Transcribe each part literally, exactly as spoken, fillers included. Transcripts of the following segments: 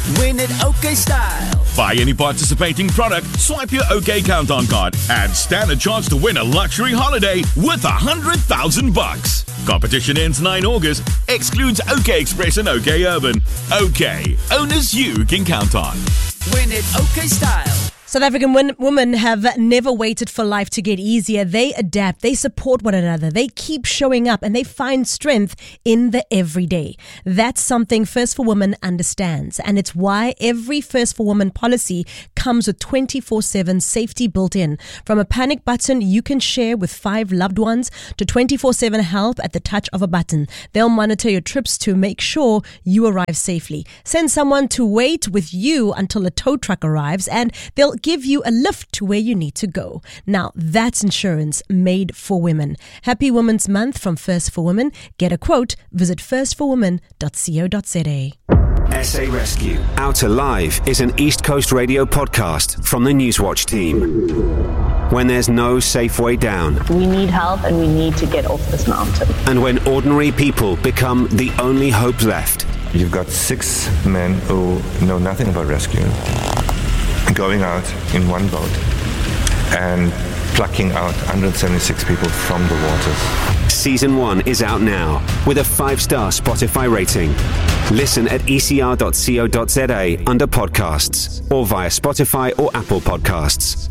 Win it OK Style. Buy any participating product, swipe your OK Countdown card, and stand a chance to win a luxury holiday worth a hundred thousand bucks. Competition ends ninth of August. Excludes OK Express and OK Urban. OK, owners you can count on. Win it OK Style. South African win- women have never waited for life to get easier. They adapt, they support one another, they keep showing up, and they find strength in the everyday. That's something First for Women understands, and it's why every First for Women policy comes with twenty-four seven safety built in. From a panic button you can share with five loved ones to twenty-four seven help at the touch of a button. They'll monitor your trips to make sure you arrive safely. Send someone to wait with you until a tow truck arrives, and they'll give you a lift to where you need to go. Now, that's insurance made for women. Happy Women's Month from First for Women. Get a quote. Visit first for women dot co dot za. S A Rescue. Out Alive is an East Coast Radio podcast from the Newswatch team. When there's no safe way down. We need help and we need to get off this mountain. And when ordinary people become the only hope left. You've got six men who know nothing about rescue, going out in one boat and plucking out one hundred seventy-six people from the waters. Season one is out now with a five-star Spotify rating. Listen at e c r dot co dot za under podcasts or via Spotify or Apple Podcasts.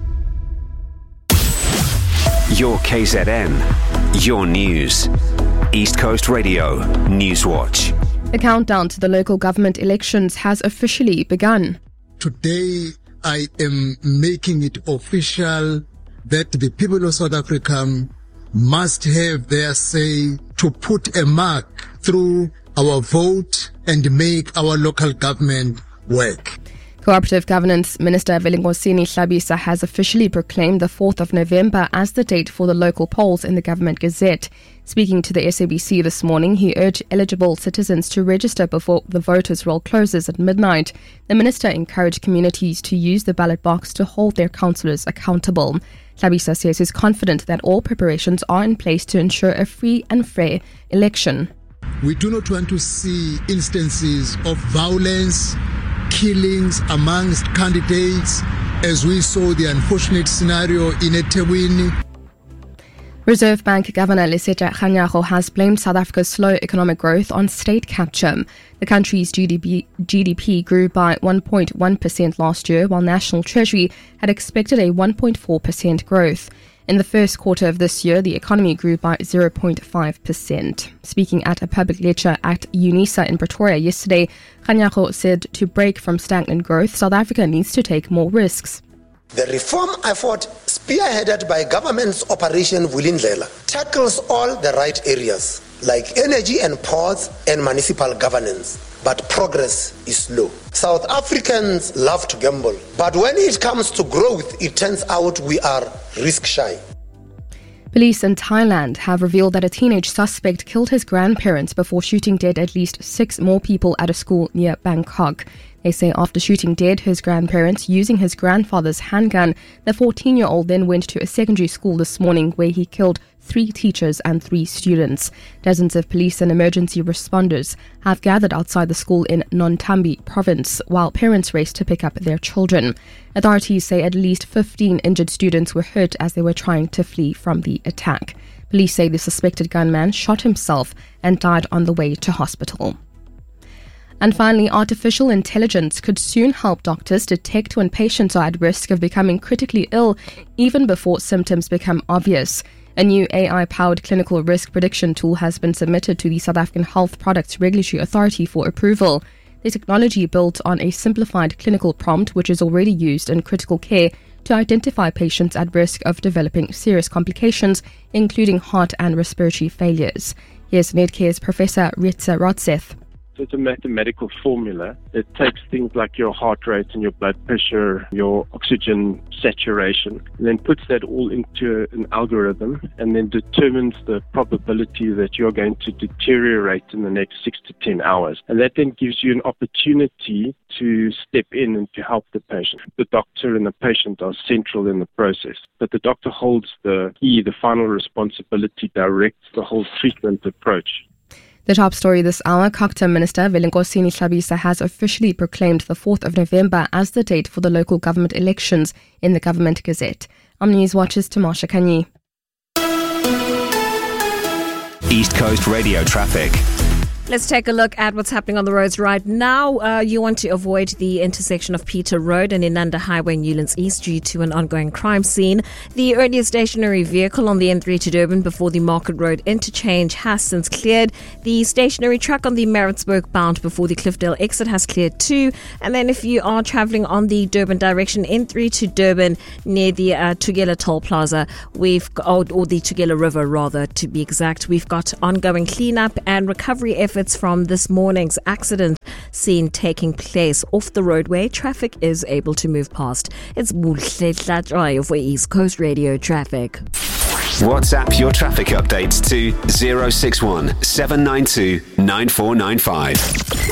Your K Z N, your news. East Coast Radio, Newswatch. The countdown to the local government elections has officially begun. Today, I am making it official that the people of South Africa must have their say to put a mark through our vote and make our local government work. Cooperative Governance Minister Velingosini Hlabisa has officially proclaimed the fourth of November as the date for the local polls in the Government Gazette. Speaking to the S A B C this morning, he urged eligible citizens to register before the voters' roll closes at midnight. The minister encouraged communities to use the ballot box to hold their councillors accountable. Hlabisa says he's confident that all preparations are in place to ensure a free and fair election. We do not want to see instances of violence, killings amongst candidates, as we saw the unfortunate scenario in eThekwini. Reserve Bank Governor Lesetja Kganyago has blamed South Africa's slow economic growth on state capture. The country's G D P, G D P grew by one point one percent last year, while National Treasury had expected a one point four percent growth. In the first quarter of this year, the economy grew by zero point five percent. Speaking at a public lecture at UNISA in Pretoria yesterday, Kganyago said to break from stagnant growth, South Africa needs to take more risks. The reform effort, spearheaded by government's Operation Vulindlela, tackles all the right areas, like energy and ports and municipal governance. But progress is slow. South Africans love to gamble, but when it comes to growth, it turns out we are risk-shy. Police in Thailand have revealed that a teenage suspect killed his grandparents before shooting dead at least six more people at a school near Bangkok. They say after shooting dead his grandparents using his grandfather's handgun, the fourteen-year-old then went to a secondary school this morning where he killed three teachers and three students. Dozens of police and emergency responders have gathered outside the school in Nonthaburi province while parents raced to pick up their children. Authorities say at least fifteen injured students were hurt as they were trying to flee from the attack. Police say the suspected gunman shot himself and died on the way to hospital. And finally, artificial intelligence could soon help doctors detect when patients are at risk of becoming critically ill even before symptoms become obvious. A new A I-powered clinical risk prediction tool has been submitted to the South African Health Products Regulatory Authority for approval. The technology built on a simplified clinical prompt which is already used in critical care to identify patients at risk of developing serious complications, including heart and respiratory failures. Here's Nedcare's Professor Ritza Rotseth. So it's a mathematical formula. It takes things like your heart rate and your blood pressure, your oxygen saturation, and then puts that all into an algorithm and then determines the probability that you're going to deteriorate in the next six to ten hours. And that then gives you an opportunity to step in and to help the patient. The doctor and the patient are central in the process, but the doctor holds the key, the final responsibility, directs the whole treatment approach. The top story this hour, Cocta Minister Velenkosini Hlabisa has officially proclaimed the fourth of November as the date for the local government elections in the Government Gazette. Omnews watches Tamasha Kanyi. East Coast Radio traffic. Let's take a look at what's happening on the roads right now. Uh, you want to avoid the intersection of Peter Road and Inanda Highway, Newlands East, due to an ongoing crime scene. The earlier stationary vehicle on the N three to Durban before the Market Road interchange has since cleared. The stationary truck on the Maritzburg bound before the Cliffdale exit has cleared too. And then if you are travelling on the Durban direction, N three to Durban near the uh, Tugela Toll Plaza, we've got, or, or the Tugela River rather to be exact, we've got ongoing cleanup and recovery efforts from this morning's accident scene taking place off the roadway. Traffic is able to move past. It's Buhle Tlatswayo for East Coast Radio Traffic. WhatsApp your traffic updates to zero six one seven nine two nine four nine five.